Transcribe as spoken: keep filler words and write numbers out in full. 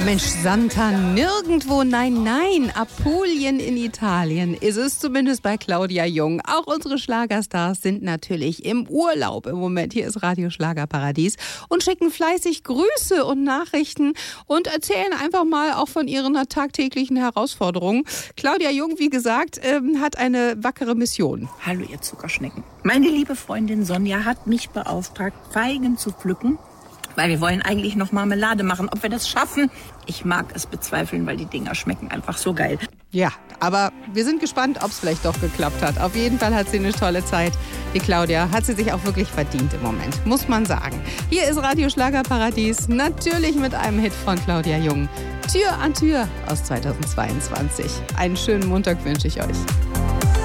Mensch, Santa nirgendwo, nein, nein, Apulien in Italien ist es zumindest bei Claudia Jung. Auch unsere Schlagerstars sind natürlich im Urlaub im Moment. Hier ist Radio Schlagerparadies und schicken fleißig Grüße und Nachrichten und erzählen einfach mal auch von ihren tagtäglichen Herausforderungen. Claudia Jung, wie gesagt, ähm, hat eine wackere Mission. Hallo ihr Zuckerschnecken. Meine liebe Freundin Sonja hat mich beauftragt, Feigen zu pflücken. Weil wir wollen eigentlich noch Marmelade machen. Ob wir das schaffen? Ich mag es bezweifeln, weil die Dinger schmecken einfach so geil. Ja, aber wir sind gespannt, ob es vielleicht doch geklappt hat. Auf jeden Fall hat sie eine tolle Zeit. Die Claudia hat sie sich auch wirklich verdient im Moment, muss man sagen. Hier ist Radio Schlagerparadies, natürlich mit einem Hit von Claudia Jung. Tür an Tür aus zweitausendzweiundzwanzig. Einen schönen Montag wünsche ich euch.